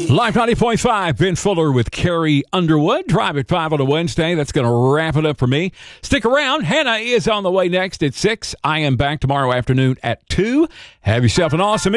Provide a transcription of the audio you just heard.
Live 90.5, Ben Fuller with Carrie Underwood. Drive at 5 on a Wednesday. That's going to wrap it up for me. Stick around. Hannah is on the way next at 6. I am back tomorrow afternoon at 2. Have yourself an awesome evening.